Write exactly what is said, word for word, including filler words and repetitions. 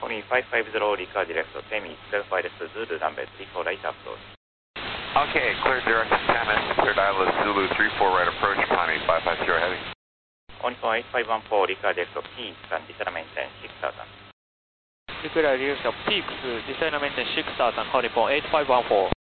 Pony five five zero, Rika direct to Semi, twelve wireless to Zulu, runway three four right approach. Okay, clear direct to Tennis, clear dial Zulu three four right approach, Pony five five zero heavy. Pony eight five one four, Rika direct to Peaks, and descend maintain six thousand. Rika direct to Peaks, descend maintain six thousand, Honeypon eight five one four.